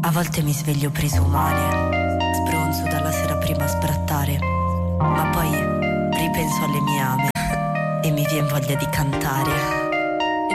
A volte mi sveglio preso male, sbronzo dalla sera prima a sbrattare, ma poi ripenso alle mie ame e mi vien voglia di cantare.